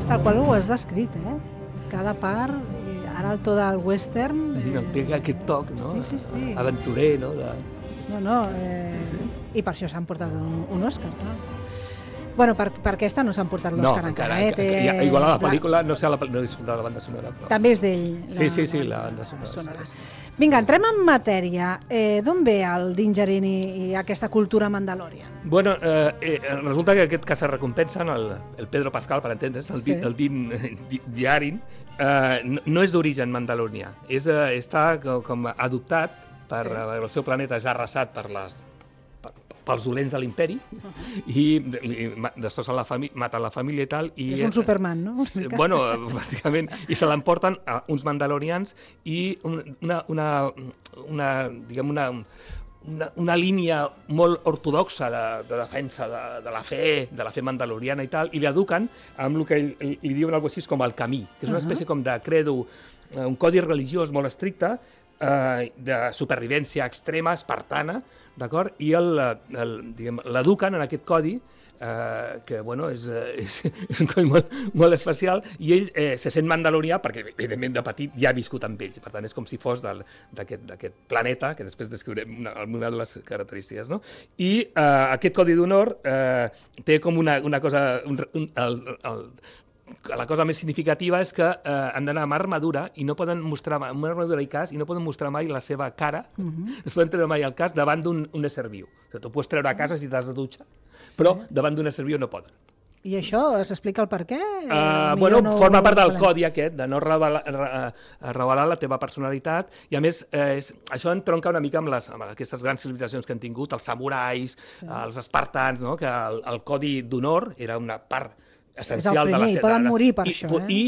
tal qual ho has descrit, cada part, ara el to del western... Té aquest toc, no? Sí. Aventurer, no? No, i per això s'han portat un Òscar, clar. Bueno, per aquesta no s'han portat l'Òscar encara. Igual a la pel·lícula, no sé, no he escoltat la banda sonora. Però... També és d'ell. Sí, la banda sonora. Vinga, entrem en matèria. D'on ve el Dingerin i aquesta cultura Mandalorian? Bueno, resulta que aquest caça-recompensa, el Pedro Pascal, per entendre's, el Din Djarin, no és d'origen mandalorià. Està com adoptat per el seu planeta, ja arrasat pels dolents de l'imperi, i destrossen la família, maten la família i tal. És un Superman, no? Bueno, bàsicament, i se l'emporten a uns mandalorians i una línia molt ortodoxa de defensa de la fe mandaloriana i tal, i l'eduquen amb el que li diuen alguna cosa així com el camí, que és una espècie com de credo, un codi religiós molt estricte, de supervivència extrema, espartana, d'acord? I l'eduquen en aquest codi, que bueno, és un codi molt especial, i ell se sent mandalorià perquè, evidentment, de petit ja ha viscut amb ells, per tant, és com si fos d'aquest planeta, que després descriurem alguna de les característiques, no? I aquest codi d'honor té com una cosa... La cosa més significativa és que han d'anar amb armadura i no poden mostrar amb armadura i casc i no poden mostrar mai la seva cara, no es poden treure mai el casc davant d'un ésser viu. Tu pots treure a casa si t'has de dutxar, però davant d'un ésser viu no poden. I això s'explica el per què? Bueno, forma part del codi aquest, de no revelar la teva personalitat, i a més això entronca una mica amb aquestes grans civilitzacions que han tingut, els samurais, els espartans, que el codi d'honor era una part essencial de la... I poden morir per això, I